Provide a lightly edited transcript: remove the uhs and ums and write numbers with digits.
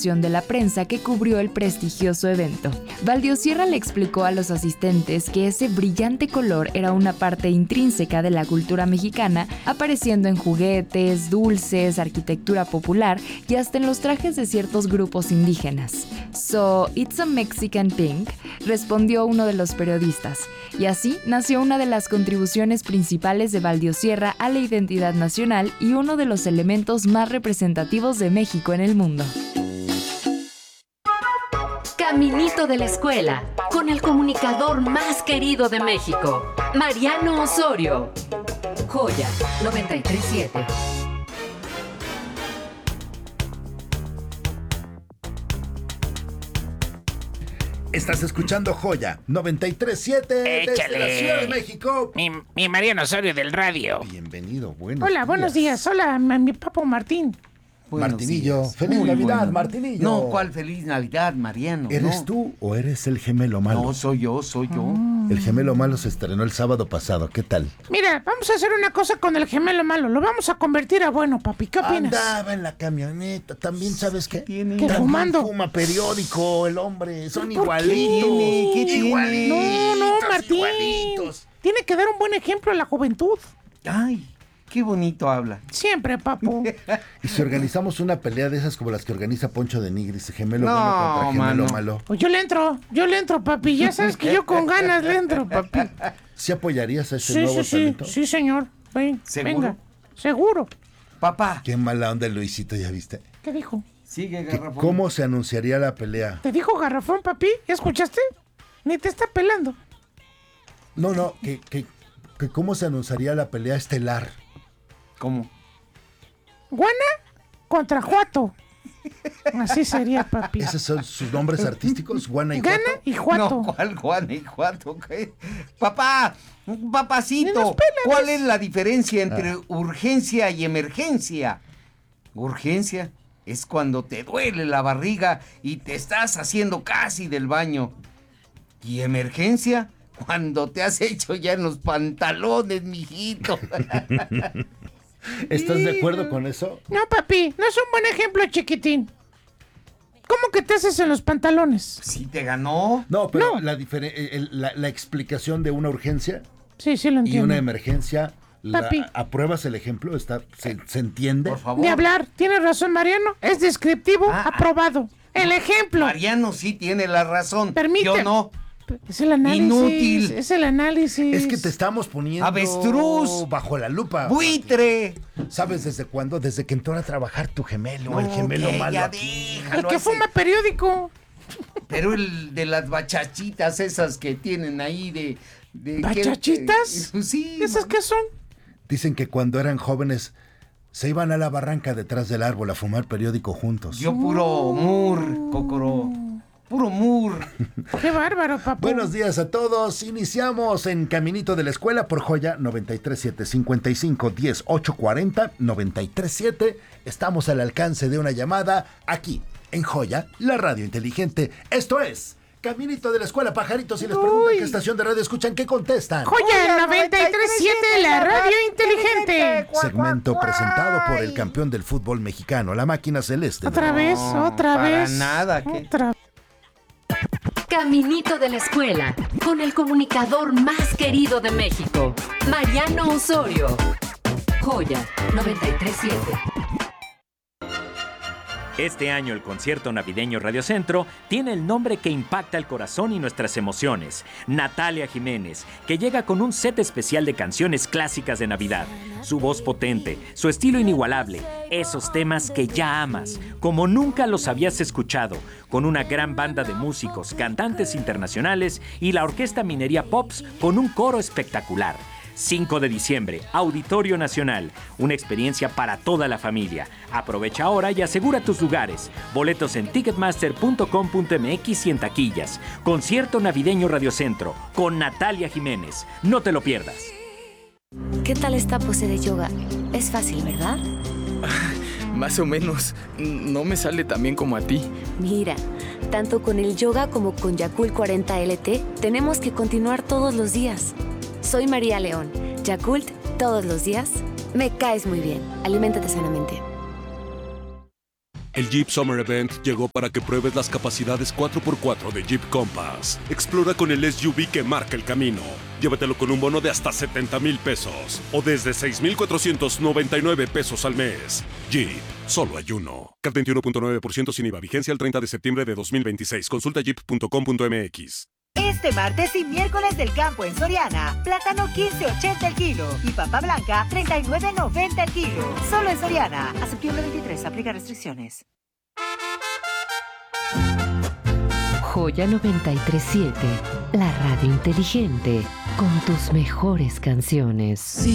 información de la prensa que cubrió el prestigioso evento. Valdiosierra le explicó a los asistentes que ese brillante color era una parte intrínseca de la cultura mexicana, apareciendo en juguetes, dulces, arquitectura popular y hasta en los trajes de ciertos grupos indígenas. "So, it's a Mexican pink", respondió uno de los periodistas, y así nació una de las contribuciones principales de Valdiosierra a la identidad nacional y uno de los elementos más representativos de México en el mundo. Caminito de la escuela, con el comunicador más querido de México, Mariano Osorio. Joya 93.7. Estás escuchando Joya 93.7 desde la Ciudad de México. Mi Mariano Osorio del radio. Bienvenido, buenos Hola, días. buenos días. Hola, mi papo Martín. Martinillo, feliz Navidad, Martinillo. No, ¿cuál feliz Navidad, Mariano? ¿Eres tú o eres el gemelo malo? No, soy yo. El gemelo malo se estrenó el sábado pasado, ¿qué tal? Mira, vamos a hacer una cosa con el gemelo malo. Lo vamos a convertir a bueno, papi. ¿Qué opinas? Andaba en la camioneta, también, ¿sabes qué? tiene? ¿Qué, También fumando? fuma periódico el hombre, son ¿Por igualitos. qué? ¿Qué tiene? Igualitos, No, Martín. igualitos. Tiene que dar un buen ejemplo a la juventud. Ay, qué bonito habla. Siempre, papo. Y si organizamos una pelea de esas como las que organiza Poncho de Nigris, gemelo No, bueno contra gemelo mano. malo, Pues yo le entro, papi. Ya sabes que yo con ganas le entro, papi. ¿sí apoyarías a ese Sí, nuevo sí, sí. talento? Sí, señor. Ven, ¿Seguro? venga. Seguro. Papá, Qué mala onda el Luisito, ¿ya viste? ¿Qué dijo? sigue, Que garrafón. ¿Cómo se anunciaría la pelea? ¿Te dijo garrafón, papi? ¿Ya escuchaste? Ni te está pelando. No, que ¿cómo se anunciaría la pelea estelar? ¿Cómo? Guana contra Juato. Así sería, papi. ¿Esos son sus nombres artísticos? ¿Guana y Juato? Gana y Juato. No, ¿cuál Juan y Juato? ¿Qué? Papá, Ni nos papacito, pelas. ¿cuál es la diferencia entre urgencia y emergencia? Urgencia es cuando te duele la barriga y te estás haciendo casi del baño. Y emergencia, cuando te has hecho ya en los pantalones, mijito. ¿Estás de acuerdo con eso? No, papi, no es un buen ejemplo, chiquitín. ¿Cómo que te haces en los pantalones? ¿Sí te ganó? No, pero No. la explicación de una urgencia Sí, lo y entiendo. una emergencia, Papi. ¿apruebas el ejemplo? ¿Se entiende? Por favor. Ni hablar, tiene razón Mariano, es descriptivo, aprobado. El ejemplo. Mariano sí tiene la razón. Permíteme. Yo no. Es el análisis. Inútil. Es el análisis. Es que te estamos poniendo Avestruz. bajo la lupa. ¡Buitre! ¿Sabes desde cuándo? Desde que entró a trabajar tu gemelo, el gemelo que malo ya aquí. El déjalo que ese. fuma periódico. Pero el de las bachachitas esas que tienen ahí de ¿Bachachitas? Sí. ¿Esas qué son? Dicen que cuando eran jóvenes se iban a la barranca detrás del árbol a fumar periódico juntos. Yo puro mur, Cocoro. Puro mur. Qué bárbaro, papu. Buenos días a todos. Iniciamos en Caminito de la Escuela por Joya 93.7 55 10 840 93.7. Estamos al alcance de una llamada aquí en Joya, la radio inteligente. Esto es Caminito de la Escuela, pajaritos. Si les preguntan qué estación de radio escuchan, ¿qué contestan? Joya 93.7, la radio inteligente. Segmento presentado por el campeón del fútbol mexicano, la máquina celeste. Otra vez, otra para vez. nada, ¿qué? Otra. Caminito de la escuela, con el comunicador más querido de México, Mariano Osorio. Joya 93.7. Este año el concierto navideño Radio Centro tiene el nombre que impacta el corazón y nuestras emociones, Natalia Jiménez, que llega con un set especial de canciones clásicas de Navidad. Su voz potente, su estilo inigualable, esos temas que ya amas, como nunca los habías escuchado, con una gran banda de músicos, cantantes internacionales y la Orquesta Minería Pops con un coro espectacular. 5 de diciembre, Auditorio Nacional, una experiencia para toda la familia. Aprovecha ahora y asegura tus lugares. Boletos en ticketmaster.com.mx y en taquillas. Concierto navideño Radio Centro con Natalia Jiménez. No te lo pierdas. ¿Qué tal esta pose de yoga? Es fácil, ¿verdad? Más o menos. No me sale tan bien como a ti. Mira, tanto con el yoga como con Yakult 40 LT, tenemos que continuar todos los días. Soy María León. Yakult, todos los días. Me caes muy bien. Aliméntate sanamente. El Jeep Summer Event llegó para que pruebes las capacidades 4x4 de Jeep Compass. Explora con el SUV que marca el camino. Llévatelo con un bono de hasta 70,000 pesos o desde 6,499 pesos al mes. Jeep, solo hay uno. CAT 21.9% sin IVA. Vigencia el 30 de septiembre de 2026. Consulta jeep.com.mx. Este martes y miércoles del campo en Soriana, plátano 15.80 el kilo y papa blanca 39.90 el kilo. Solo en Soriana. A septiembre 23 aplica restricciones. Joya 93.7, la radio inteligente, con tus mejores canciones.